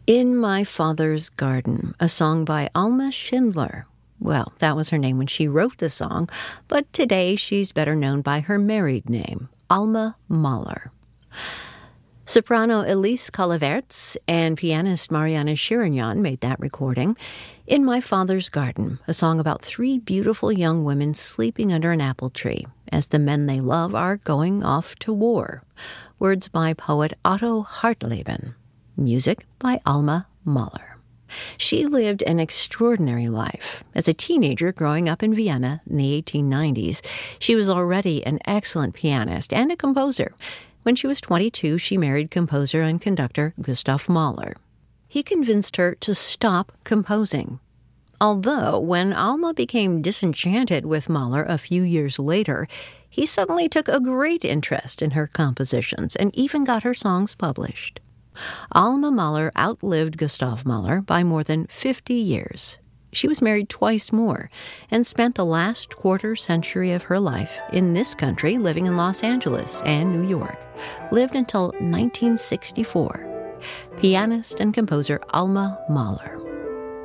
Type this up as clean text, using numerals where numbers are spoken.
In My Father's Garden, a song by Alma Schindler. Well, that was her name when she wrote the song, but today she's better known by her married name, Alma Mahler. Soprano Elise Colleverts and pianist Mariana Shiragnan made that recording. In My Father's Garden, a song about three beautiful young women sleeping under an apple tree as the men they love are going off to war. Words by poet Otto Hartleben. Music by Alma Mahler. She lived an extraordinary life. As a teenager growing up in Vienna in the 1890s, she was already an excellent pianist and a composer. When she was 22, she married composer and conductor Gustav Mahler. He convinced her to stop composing. Although, when Alma became disenchanted with Mahler a few years later, he suddenly took a great interest in her compositions and even got her songs published. Alma Mahler outlived Gustav Mahler by more than 50 years. She was married twice more and spent the last quarter century of her life in this country, living in Los Angeles and New York. Lived until 1964. Pianist and composer Alma Mahler.